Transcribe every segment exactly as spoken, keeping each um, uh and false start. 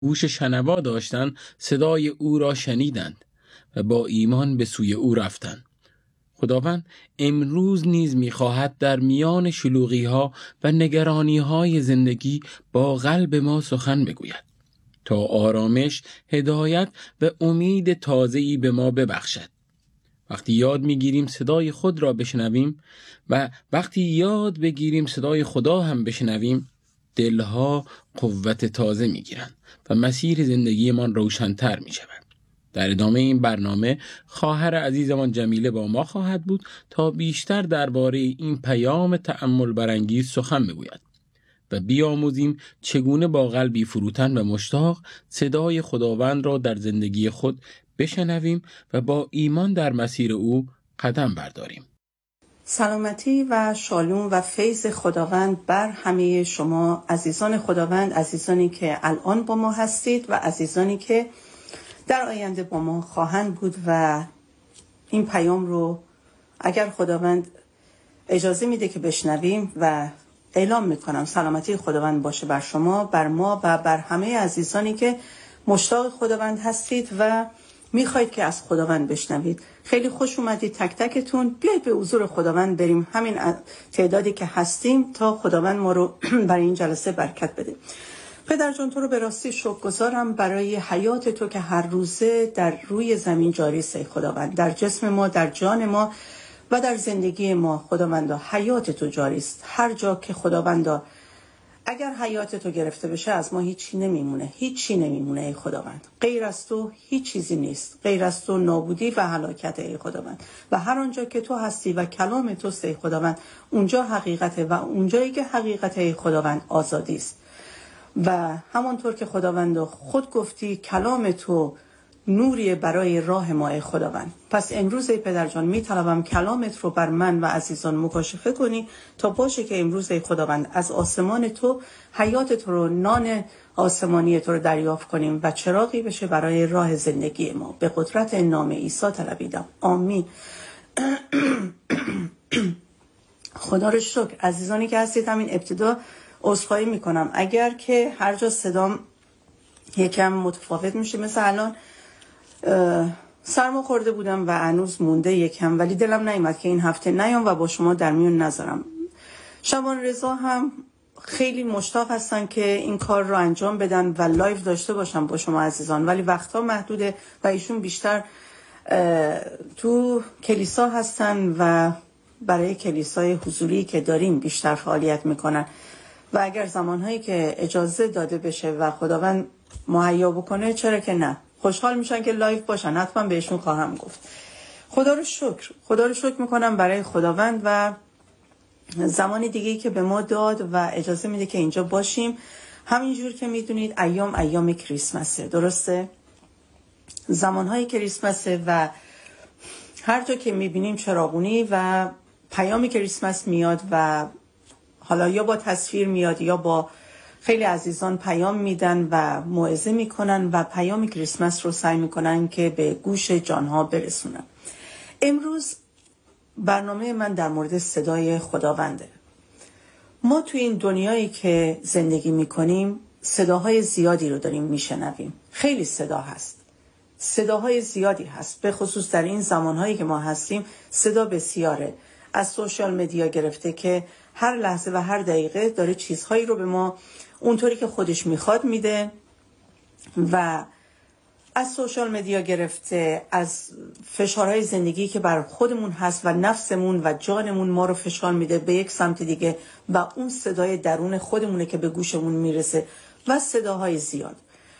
گوش شنوا داشتند صدای او را شنیدند و با ایمان به سوی او رفتند. خداوند امروز نیز می‌خواهد در میان شلوغی‌ها و نگرانی‌های زندگی با قلب ما سخن بگوید تا آرامش، هدایت و امید تازه‌ای به ما ببخشد. وقتی یاد می‌گیریم صدای خود را بشنویم و وقتی یاد بگیریم صدای خدا هم بشنویم، دلها قوت تازه می‌گیرند و مسیر زندگیمان روشن‌تر می‌شود. در ادامه این برنامه خواهر عزیزمان جمیله با ما خواهد بود تا بیشتر درباره این پیام تأمل برانگیز سخن بگوید و بیاموزیم چگونه با قلبی فروتن و مشتاق صدای خداوند را در زندگی خود بشنویم و با ایمان در مسیر او قدم برداریم. سلامتی و شالوم و فیض خداوند بر همه شما عزیزان خداوند، عزیزانی که الان با ما هستید و عزیزانی که در آینده با ما خواهند بود و این پیام رو اگر خداوند اجازه میده که بشنویم و اعلام میکنم سلامتی خداوند باشه بر شما، بر ما و بر همه عزیزانی که مشتاق خداوند هستید و میخواید که از خداوند بشنوید. خیلی خوش اومدید تک تکتون. بیایید به حضور خداوند بریم، همین تعدادی که هستیم، تا خداوند ما رو برای این جلسه برکت بده. پدر جان، تو رو به راستی شکرگزارم برای حیات تو که هر روزه در روی زمین جاری است خداوند، در جسم ما، در جان ما و در زندگی ما. خداوندا حیات تو جاری است. هر جا که خداوندا اگر حیات تو گرفته بشه از ما هیچی نمیمونه، هیچی نمیمونه ای خداوند. غیر از تو هیچ چیزی نیست، غیر از تو نابودی و هلاکت ای خداوند. و هر آنجا که تو هستی و کلام تو است ای خداوند، اونجا حقیقته و اونجایی که حقیقت ای خداوند آزادی است. و همانطور که خداوند خود گفتی کلام تو نوری برای راه ما ای خداوند. پس امروز ای پدر جان میطلبم کلامت رو بر من و عزیزان مکاشفه کنی تا باشه که امروز ای خداوند از آسمان تو حیات تو رو، نان آسمانی تو رو دریافت کنیم و چراغی بشه برای راه زندگی ما. به قدرت نام عیسی طلبیدم، آمین. خدا رو شکر. عزیزانی که هستید همین ابتدا عذرخواهی میکنم اگر که هر جا صدام یکم متفاوت میشه، مثل الان سرما خورده بودم و هنوز مونده یکم، ولی دلم نیامد که این هفته نیام و با شما در میون نذارم. شبان رضا هم خیلی مشتاق هستن که این کار رو انجام بدن و لایو داشته باشم با شما عزیزان، ولی وقتها محدوده و ایشون بیشتر تو کلیسا هستن و برای کلیسای حضوری که داریم بیشتر فعالیت میکنن و اگر زمانهایی که اجازه داده بشه و خداوند مهیا بکنه چرا که نه، خوشحال میشن که لایو باشن. حتما بهشون خواهم گفت. خدا رو شکر، خدا رو شکر میکنم برای خداوند و زمان دیگه‌ای که به ما داد و اجازه میده که اینجا باشیم. همینجور که میدونید ایام ایام کریسمسه، درسته؟ زمانهای کریسمسه و هر جا که میبینیم چراغونی و پیام کریسمس میاد و حالا یا با تصویر میاد یا با خیلی عزیزان پیام میدن و موعظه میکنن و پیام کریسمس رو سعی میکنن که به گوش جانها برسونن. امروز برنامه من در مورد صدای خداونده. ما تو این دنیایی که زندگی میکنیم صداهای زیادی رو داریم میشنویم. خیلی صدا هست، صداهای زیادی هست، به خصوص در این زمانهایی که ما هستیم صدا بسیاره. از سوشال مدیا گرفته که هر لحظه و هر دقیقه داره چیزهایی رو به ما اونطوری که خودش میخواد میده و از سوشال مدیا گرفته از فشارهای زندگی که بر خودمون هست و نفسمون و جانمون ما رو فشار میده به یک سمت دیگه و اون صدای درون خودمونه که به گوشمون میرسه و صداهای زیاد.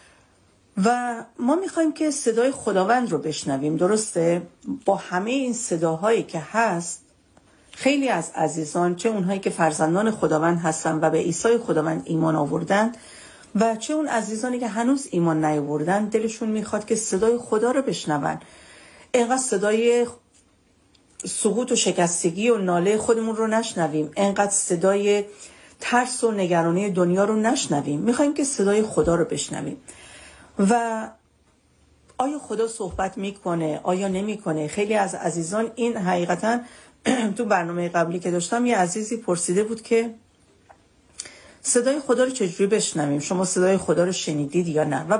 و ما میخوایم که صدای خداوند رو بشنویم، درسته؟ با همه این صداهایی که هست خیلی از عزیزان، چه اونهایی که فرزندان خداوند هستن و به عیسی خداوند ایمان آوردن و چه اون عزیزانی که هنوز ایمان نیاوردن، دلشون میخواد که صدای خدا رو بشنون. اینقدر صدای سقوط و شکستگی و ناله خودمون رو نشنویم، اینقدر صدای ترس و نگرانی دنیا رو نشنویم. میخوایم که صدای خدا رو بشنویم. و آیا خدا صحبت میکنه؟ آیا نمیکنه؟ خیلی از عزیزان این حقیقتا تو برنامه قبلی که داشتم یه عزیزی پرسیده بود که صدای خدا رو چجوری بشنویم؟ شما صدای خدا رو شنیدید یا نه؟ و